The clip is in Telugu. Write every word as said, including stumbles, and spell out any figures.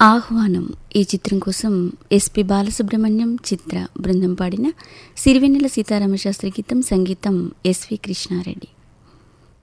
ఆహ్వానం ఈ చిత్రం కోసం ఎస్పి బాలసుబ్రహ్మణ్యం చిత్ర బృందం పాడిన సిరివెన్నెల సీతారామశాస్త్రి గీతం, సంగీతం ఎస్వి కృష్ణారెడ్డి.